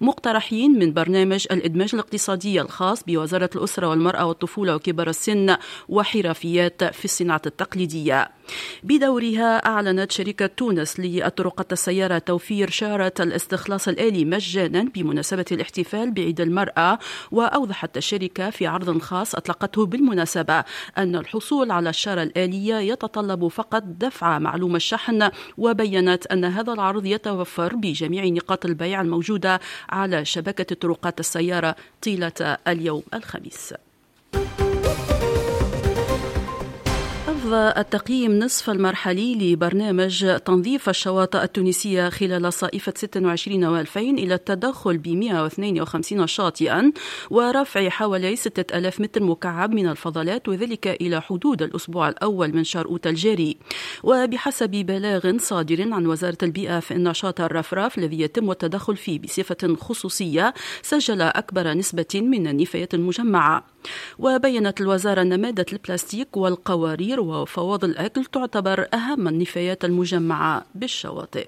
مقترحين من برنامج الإدماج الاقتصادي الخاص بوزارة الأسرة والمرأة والطفولة وكبار السن وحرفيات في الصناعة التقليدية. بدورها أعلنت شركة تونس للطرقات السيارة توفير شارة الاستخلاص الآلي مجانا بمناسبة الاحتفال بعيد المرأة. وأوضحت الشركة في عرض خاص أطلقته بالمناسبة أن الحصول على الشارة الآلية يتطلب فقط دفع معلومة الشحن، وبينت أن هذا العرض يتوفر بجميع نقاط البيع الموجودة على شبكة طرقات السيارة طيلة اليوم الخميس. التقييم نصف المرحلي لبرنامج تنظيف الشواطئ التونسية خلال صيفة 26 و2000 إلى التدخل ب 152 شاطئا ورفع حوالي 6000 متر مكعب من الفضلات، وذلك إلى حدود الأسبوع الأول من شهر أوت الجاري. وبحسب بلاغ صادر عن وزارة البيئة فإن شاطئ الرفراف الذي يتم التدخل فيه بصفة خصوصية سجل أكبر نسبة من النفايات المجمعة. وبينت الوزارة أن مادة البلاستيك والقوارير وفواضل الأكل تعتبر أهم النفايات المجمعة بالشواطئ.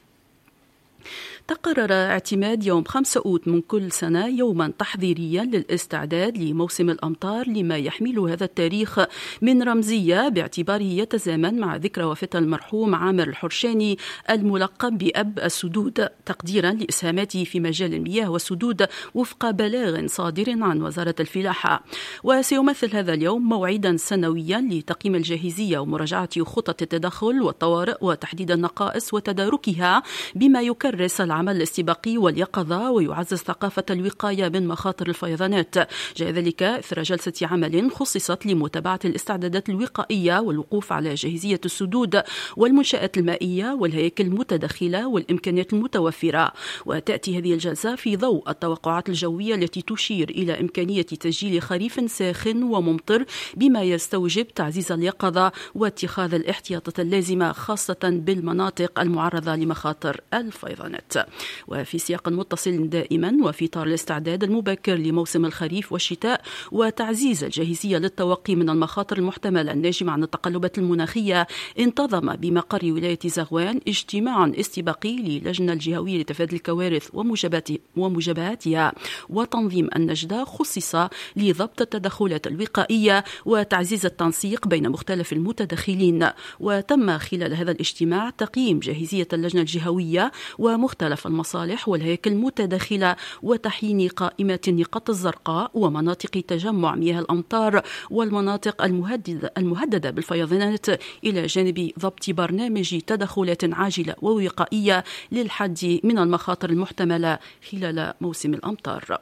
تقرر اعتماد يوم 5 أوت من كل سنة يوما تحضيريا للاستعداد لموسم الأمطار، لما يحمله هذا التاريخ من رمزية باعتباره يتزامن مع ذكرى وفاة المرحوم عامر الحرشاني الملقب بأب السدود، تقديرا لإسهاماته في مجال المياه والسدود وفق بلاغ صادر عن وزارة الفلاحة. وسيمثل هذا اليوم موعدا سنويا لتقييم الجاهزية ومراجعة خطط التدخل والطوارئ وتحديد النقائص وتداركها، بما يكرس العمل الاستباقي واليقظة ويعزز ثقافة الوقاية من مخاطر الفيضانات. جاء ذلك إثر جلسة عمل خصصت لمتابعة الاستعدادات الوقائية والوقوف على جاهزية السدود والمنشآت المائية والهياكل المتدخلة والإمكانيات المتوفرة. وتأتي هذه الجلسة في ضوء التوقعات الجوية التي تشير إلى إمكانية تسجيل خريف ساخن وممطر، بما يستوجب تعزيز اليقظة واتخاذ الاحتياطات اللازمة خاصة بالمناطق المعرضة لمخاطر الفيضانات. وفي سياق متصل دائما وفي إطار الاستعداد المبكر لموسم الخريف والشتاء وتعزيز الجاهزية للتوقي من المخاطر المحتملة الناجمة عن التقلبات المناخية، انتظم بمقر ولاية زغوان اجتماع استباقي للجنة الجهوية لتفادي الكوارث ومجابهاتها وتنظيم النجدة، خصص لضبط التدخلات الوقائية وتعزيز التنسيق بين مختلف المتدخلين. وتم خلال هذا الاجتماع تقييم جاهزية اللجنة الجهوية ومختلف المصالح والهياكل المتداخلة وتحيين قائمة النقاط الزرقاء ومناطق تجمع مياه الأمطار والمناطق المهددة بالفيضانات، إلى جانب ضبط برنامج تدخلات عاجلة ووقائية للحد من المخاطر المحتملة خلال موسم الأمطار.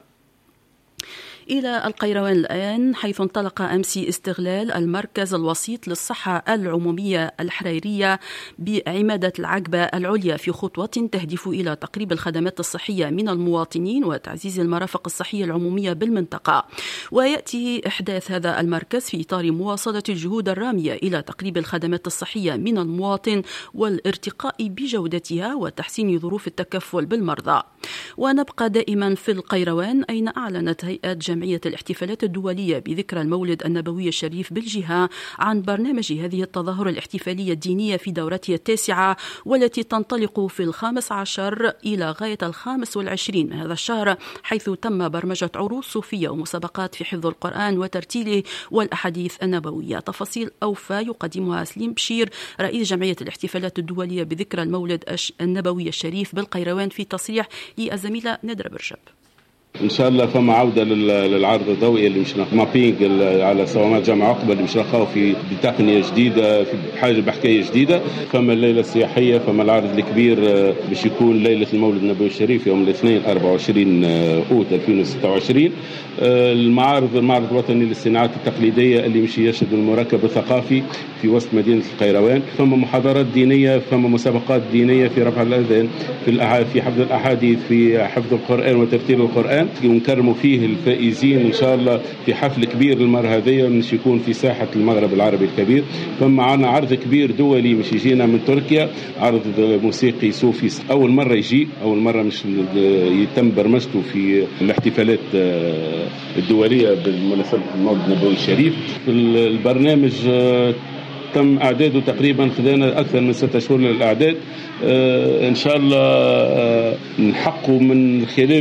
إلى القيروان الآن، حيث انطلق أمس استغلال المركز الوسيط للصحة العمومية الحريرية بعمادة العقبة العليا في خطوة تهدف إلى تقريب الخدمات الصحية من المواطنين وتعزيز المرافق الصحية العمومية بالمنطقة. ويأتي إحداث هذا المركز في إطار مواصلة الجهود الرامية إلى تقريب الخدمات الصحية من المواطن والارتقاء بجودتها وتحسين ظروف التكفل بالمرضى. ونبقى دائما في القيروان، أين أعلنت هيئة جمعية الاحتفالات الدولية بذكرى المولد النبوي الشريف بالجهة عن برنامج هذه التظاهرة الاحتفالية الدينية في دورتها التاسعة، والتي تنطلق في 15 إلى غاية 25 من هذا الشهر، حيث تم برمجة عروض صوفية ومسابقات في حفظ القرآن وترتيله والأحاديث النبوية. تفاصيل أوفى يقدمها سليم بشير رئيس جمعية الاحتفالات الدولية بذكرى المولد النبوي الشريف بالقيروان في تصريح للزميلة ندرة برجب. ان شاء الله فما عوده للعرض الضوئي اللي مش مابينج على صوامات جامع عقبه اللي مش نلقاو في بتقنيه جديده في حاجه بحكايه جديده. فما الليله السياحيه، فما العرض الكبير باش يكون ليله المولد النبوي الشريف يوم الاثنين 24 اوت 2026. المعرض الوطني للصناعات التقليديه اللي مش يشهد المركب الثقافي في وسط مدينه القيروان. فما محاضرات دينيه، فما مسابقات دينيه في رفع الاذان، في حفظ الاحاديث، في حفظ القران وترتيل القران، ونكرموا فيه الفائزين ان شاء الله في حفل كبير المره هذه مش يكون في ساحه المغرب العربي الكبير. فمعنا عرض كبير دولي مش يجينا من تركيا، عرض موسيقي صوفي اول مره مش يتم برمجته في الاحتفالات الدوليه بمناسبه المولد النبوي الشريف. البرنامج تم اعداده تقريبا، خذينا اكثر من 6 شهور للاعداد. ان شاء الله نحققوا من خلال